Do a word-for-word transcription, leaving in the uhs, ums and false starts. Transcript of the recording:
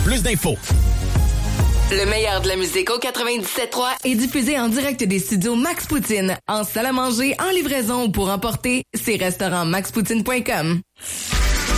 plus d'infos. Le meilleur de la musique au quatre-vingt-dix-sept trois est diffusé en direct des studios Max Poutine, en salle à manger, en livraison ou pour emporter, c'est restaurant max poutine point com.